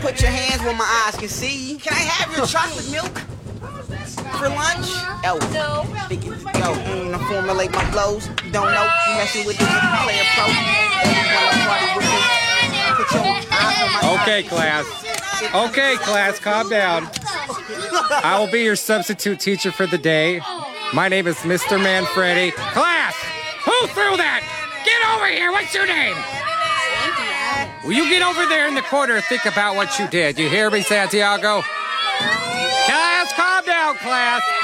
put your hands where my eyes can see. Can I have your chocolate milk for lunch? Yo, I formulate my flows. You don't know, you messing with this player pro. Everyone party with me. Put your eyes on my Okay, class. Okay, class, calm down. I will be your substitute teacher for the day. My name is Mr. Manfredi. Class, who threw that? Get over here, what's your name? Will you get over there in the corner and think about what you did? You hear me, Santiago? Class, calm down, class.